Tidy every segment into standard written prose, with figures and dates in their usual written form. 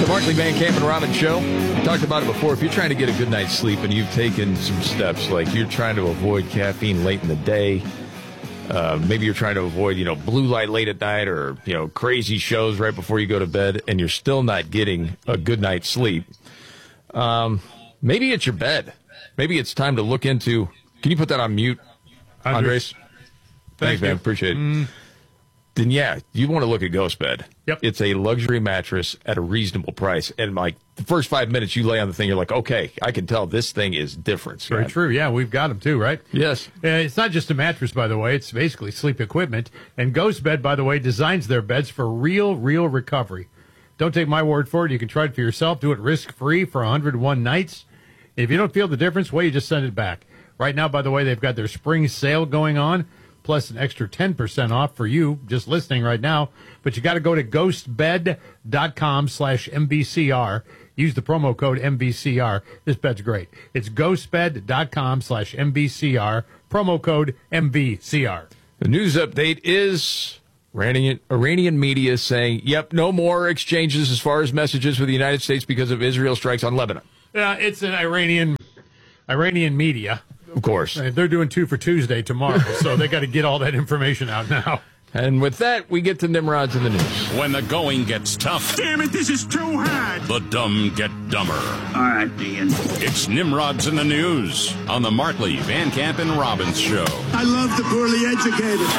The Markley, Van Camp, and Robbins Show. We talked about it before. If you're trying to get a good night's sleep and you've taken some steps, like you're trying to avoid caffeine late in the day, maybe you're trying to avoid, blue light late at night or, crazy shows right before you go to bed, and you're still not getting a good night's sleep, maybe it's your bed. Maybe it's time to look into... Can you put that on mute, Andres? Thanks, man. Appreciate it. Then, yeah, you want to look at Ghost Bed. Yep. It's a luxury mattress at a reasonable price. And, like, the first 5 minutes you lay on the thing, you're like, okay, I can tell this thing is different. Scott. Very true. Yeah, we've got them, too, right? Yes. It's not just a mattress, by the way. It's basically sleep equipment. And Ghost Bed, by the way, designs their beds for real recovery. Don't take my word for it. You can try it for yourself. Do it risk-free for 101 nights. If you don't feel the difference, well, you just send it back. Right now, by the way, they've got their spring sale going on, plus an extra 10% off for you just listening right now. But you got to go to ghostbed.com/MBCR. Use the promo code MBCR. This bed's great. It's ghostbed.com/MBCR. Promo code MBCR. The news update is Iranian media saying, yep, no more exchanges as far as messages with the United States because of Israel strikes on Lebanon. Yeah, it's an Iranian media. Of course. They're doing 2 for Tuesday tomorrow, so they got to get all that information out now. And with that, we get to Nimrod's in the news. When the going gets tough. Damn it, this is too hard. The dumb get dumber. All right, Ian. It's Nimrod's in the news on the Markley, Van Camp, and Robbins Show. I love the poorly educated.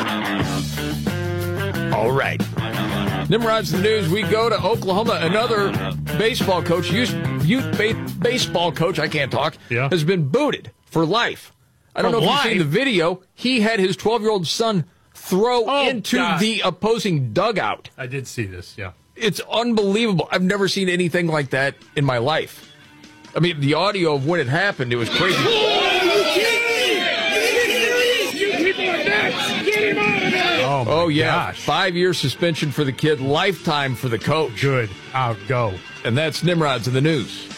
All right. Nimrod's in the news. We go to Oklahoma. Another baseball coach, youth baseball coach, I can't talk, has been booted for life. I don't know if you've seen the video. He had his 12-year-old son throw into the opposing dugout. I did see this, yeah. It's unbelievable. I've never seen anything like that in my life. I mean, the audio of when it happened, it was crazy. You people are nuts! Get him out of there! Oh, yeah. Gosh. 5-year suspension for the kid, lifetime for the coach. Good. Out, go. And that's Nimrod's in the news.